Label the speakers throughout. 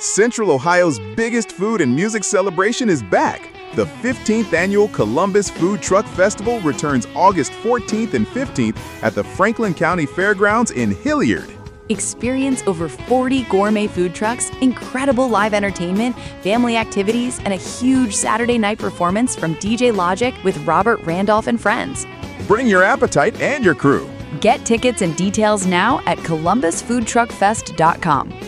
Speaker 1: Central Ohio's biggest food and music celebration is back. The 15th annual Columbus Food Truck Festival returns August 14th and 15th at the Franklin County Fairgrounds in Hilliard.
Speaker 2: Experience over 40 gourmet food trucks, incredible live entertainment, family activities, and a huge Saturday night performance from DJ Logic with Robert Randolph and friends.
Speaker 1: Bring your appetite and your crew.
Speaker 2: Get tickets and details now at columbusfoodtruckfest.com.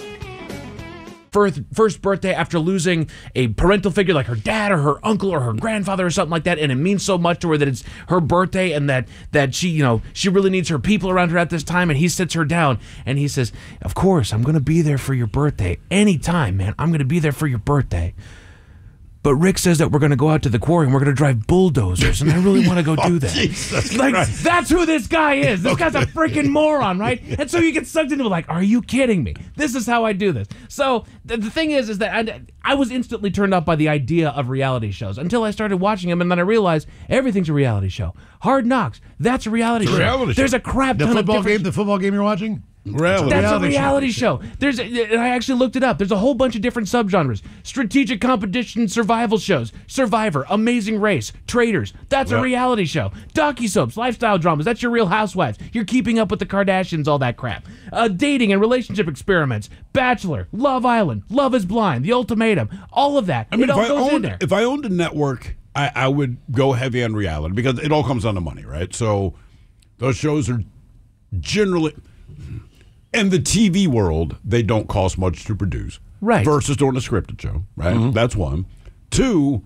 Speaker 3: First birthday after losing a parental figure like her dad or her uncle or her grandfather or something like that, and it means so much to her that it's her birthday and that she she really needs her people around her at this time. And he sits her down and he says, "Of course, I'm gonna be there for your birthday anytime, man. I'm gonna be there for your birthday. But Rick says that we're going to go out to the quarry and we're going to drive bulldozers, and I really want to go do that." That's who this guy is. This guy's a freaking moron, right? And so you get sucked into it like, are you kidding me? This is how I do this. So the thing is that I was instantly turned off by the idea of reality shows until I started watching them, and then I realized everything's a reality show. Hard Knocks, that's a reality show. There's a crap ton of different...
Speaker 4: The football game you're watching?
Speaker 3: That's a reality show. I actually looked it up. There's a whole bunch of different subgenres. Strategic competition survival shows. Survivor, Amazing Race, Traders. That's a reality show. Docusoaps, lifestyle dramas. That's your Real Housewives. You're Keeping Up with the Kardashians, all that crap. Dating and relationship experiments. Bachelor, Love Island, Love is Blind, The Ultimatum. All of that.
Speaker 5: I mean,
Speaker 3: it all goes in there.
Speaker 5: if I owned a network, I would go heavy on reality because it all comes down to money, right? So those shows are generally... In the TV world, they don't cost much to produce.
Speaker 3: Right.
Speaker 5: Versus doing a scripted show, right? Mm-hmm. That's one. Two,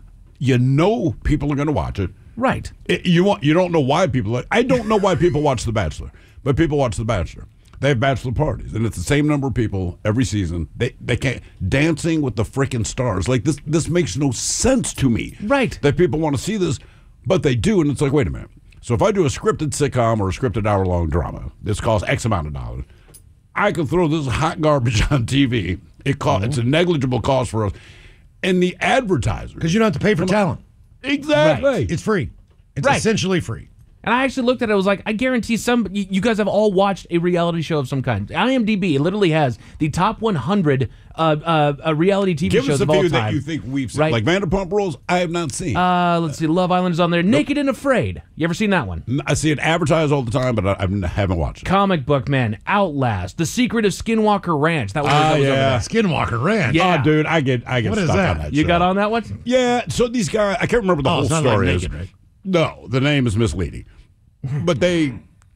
Speaker 5: people are going to watch it.
Speaker 3: Right.
Speaker 5: You don't know why people... I don't know why people watch The Bachelor, but people watch The Bachelor. They have bachelor parties, and it's the same number of people every season. They can't... Dancing with the freaking stars. Like, this makes no sense to me.
Speaker 3: Right.
Speaker 5: That people want to see this, but they do, and it's like, wait a minute. So if I do a scripted sitcom or a scripted hour-long drama, this costs X amount of dollars. I can throw this hot garbage on TV. It's a negligible cost for us. And the advertisers...
Speaker 4: Because you don't have to pay for talent.
Speaker 5: Exactly.
Speaker 4: Right. It's free. It's essentially free.
Speaker 3: And I actually looked at it. I was like, I guarantee you guys have all watched a reality show of some kind. IMDb literally has the top 100 reality TV shows of all time.
Speaker 5: Give us a few that you think we've seen.
Speaker 3: Right?
Speaker 5: Like Vanderpump Rules, I have not seen.
Speaker 3: Let's see. Love Island is on there. Naked and Afraid. You ever seen that one?
Speaker 5: I see it advertised all the time, but I haven't watched it.
Speaker 3: Comic Book Man. Outlast. The Secret of Skinwalker Ranch. That was over there.
Speaker 4: Skinwalker Ranch.
Speaker 3: Yeah.
Speaker 5: Oh, dude, I get
Speaker 4: What
Speaker 5: stuck
Speaker 4: is
Speaker 5: on
Speaker 4: that?
Speaker 5: that
Speaker 3: You
Speaker 5: show.
Speaker 3: got on that one?
Speaker 5: Yeah, so these guys, I can't remember the whole
Speaker 4: it's not
Speaker 5: story.
Speaker 4: like Naked, right?
Speaker 5: No, the name is misleading. But they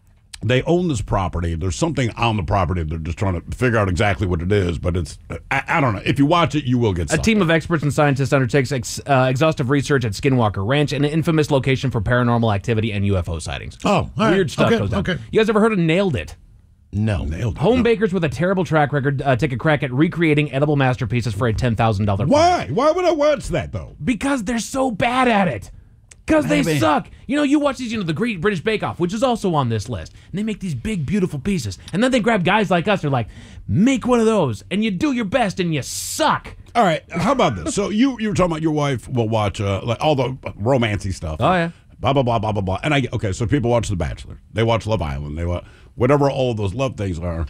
Speaker 5: own this property. There's something on the property. They're just trying to figure out exactly what it is, but it's, I don't know. If you watch it, you will get
Speaker 3: A team of experts and scientists undertakes exhaustive research at Skinwalker Ranch, an infamous location for paranormal activity and UFO sightings.
Speaker 4: Oh, all right.
Speaker 3: Weird stuff goes down.
Speaker 4: Okay.
Speaker 3: You guys ever heard of Nailed It?
Speaker 4: No.
Speaker 5: Nailed it.
Speaker 3: Home bakers with a terrible track record take a crack at recreating edible masterpieces for a $10,000
Speaker 5: Why? Why would I watch that, though?
Speaker 3: Because they're so bad at it. Because they suck. You watch these, the Great British Bake Off, which is also on this list. And they make these big, beautiful pieces. And then they grab guys like us. They're like, make one of those. And you do your best, and you suck.
Speaker 5: All right, how about this? So you were talking about your wife will watch like all the romancy stuff.
Speaker 3: Oh, yeah.
Speaker 5: Blah, blah, blah, blah, blah, blah. And so people watch The Bachelor. They watch Love Island. They watch whatever all of those love things are.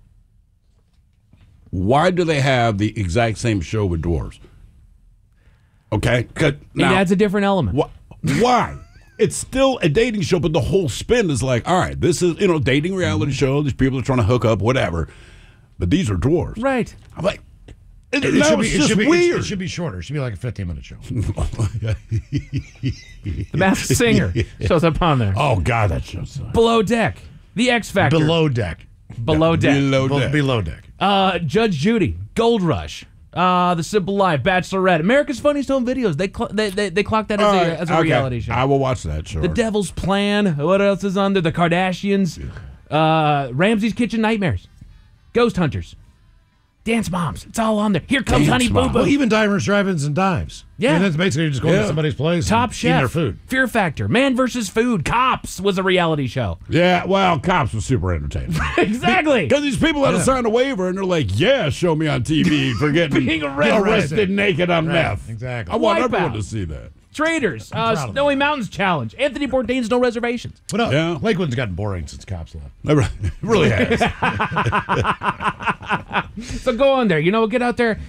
Speaker 5: Why do they have the exact same show with dwarves? Okay?
Speaker 3: It adds a different element.
Speaker 5: Why? It's still a dating show, but the whole spin is like, all right, this is, dating reality show. These people are trying to hook up, whatever. But these are dwarves.
Speaker 3: Right.
Speaker 5: I'm like,
Speaker 4: It should be weird. It should be shorter. It should be like a 15-minute show.
Speaker 3: The Masked Singer shows up on there.
Speaker 5: Oh, God, that show sucks.
Speaker 3: Below Deck. The X Factor.
Speaker 4: Below Deck.
Speaker 3: Below Deck.
Speaker 4: Below Deck.
Speaker 3: Judge Judy. Gold Rush. The Simple Life, Bachelorette, America's Funniest Home Videos. They clocked that as a reality show.
Speaker 5: I will watch that. Sure.
Speaker 3: The Devil's Plan. What else is on there? The Kardashians. Ramsey's Kitchen Nightmares. Ghost Hunters. Dance Moms. It's all on there. Here comes Honey Boo Boo.
Speaker 4: Well, even Divers, Drive-Ins, and Dives.
Speaker 3: Yeah.
Speaker 4: And that's basically just going to somebody's place
Speaker 3: Top
Speaker 4: and
Speaker 3: Chef.
Speaker 4: eating their food.
Speaker 3: Fear Factor. Man vs. Food. Cops was a reality show.
Speaker 5: Yeah, well, Cops was super entertaining.
Speaker 3: Exactly.
Speaker 5: Because these people had to sign a waiver, and they're like, yeah, show me on TV for getting
Speaker 3: Being arrested
Speaker 5: naked on meth.
Speaker 4: Exactly.
Speaker 5: I want
Speaker 3: Wipeout.
Speaker 5: everyone to see that.
Speaker 3: Traders. Snowy Mountains Challenge. Anthony Bourdain's No Reservations.
Speaker 4: What else?
Speaker 5: Yeah.
Speaker 4: Lakewood's gotten boring since Cops left.
Speaker 5: It really has.
Speaker 3: So go on there. Get out there.